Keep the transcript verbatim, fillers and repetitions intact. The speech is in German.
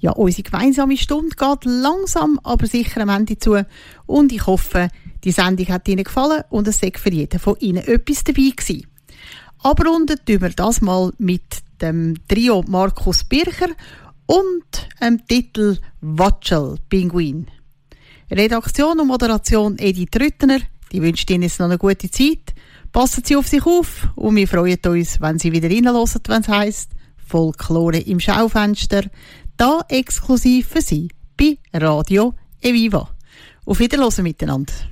Ja, unsere gemeinsame Stunde geht langsam, aber sicher am Ende zu. Und ich hoffe, die Sendung hat Ihnen gefallen und es sei für jeden von Ihnen etwas dabei gewesen. Abrundet über das mal mit dem Trio Markus Bircher und dem Titel Watschel Pinguin. Redaktion und Moderation Edith Rüttener. Die wünscht Ihnen jetzt noch eine gute Zeit. Passen Sie auf sich auf und wir freuen uns, wenn Sie wieder reinhören, wenn es heisst Folklore im Schaufenster. Da exklusiv für Sie bei Radio Eviva. Auf Wiederhören miteinander.